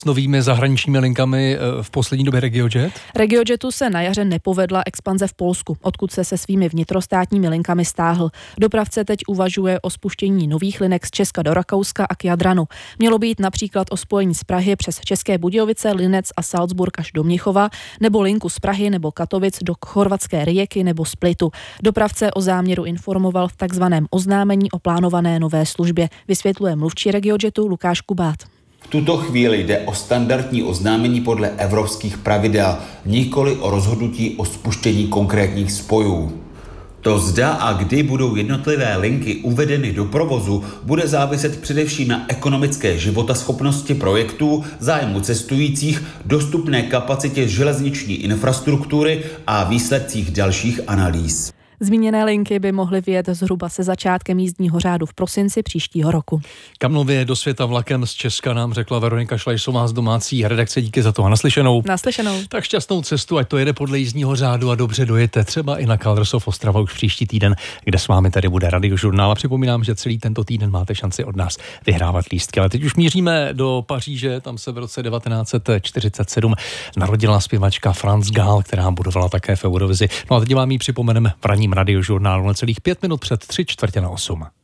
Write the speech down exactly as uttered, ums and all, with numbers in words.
S novými zahraničními linkami v poslední době RegioJet? RegioJetu se na jaře nepovedla expanze v Polsku, odkud se se svými vnitrostátními linkami stáhl. Dopravce teď uvažuje o spuštění nových linek z Česka do Rakouska a k Jadranu. Mělo být například o spojení z Prahy přes České Budějovice, Linec a Salzburg až do Mnichova, nebo linku z Prahy nebo Katovic do chorvatské Rijeky nebo Splitu. Dopravce o záměru informoval v takzvaném oznámení o plánované nové službě, vysvětluje mluvčí RegioJetu Lukáš Kubát. V tuto chvíli jde o standardní oznámení podle evropských pravidel, nikoli o rozhodnutí o spuštění konkrétních spojů. To zda a kdy budou jednotlivé linky uvedeny do provozu, bude záviset především na ekonomické životaschopnosti projektů, zájmu cestujících, dostupné kapacitě železniční infrastruktury a výsledcích dalších analýz. Zmíněné linky by mohly vyjet zhruba se začátkem jízdního řádu v prosinci příštího roku. Kam nově do světa vlakem z Česka, nám řekla Veronika Šlajsová z domácí redakce. Díky za to a naslyšenou. Naslyšenou. Tak šťastnou cestu, ať to jede podle jízdního řádu a dobře dojete. Třeba i na Kaldersov Ostrava už příští týden, kde s vámi tady bude Radiožurnál. A připomínám, že celý tento týden máte šanci od nás vyhrávat lístky. Ale teď už míříme do Paříže, tam se v roce devatenáct set čtyřicet sedm narodila zpěvačka Franz Gall, která budovala také v Eurovizi. No a teď vám ji připomeneme v ranním Radiožurnálu na celých pět minut před tři čtvrtě na osm.